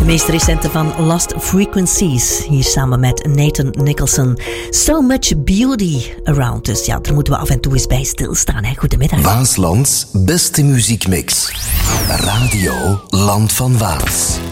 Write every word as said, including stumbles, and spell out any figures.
meest recente van Lost Frequencies. Hier samen met Nathan Nicholson. So much beauty around us. Ja, daar moeten we af en toe eens bij stilstaan. Hè. Goedemiddag. Waaslands beste muziekmix. Radio Land van Waas.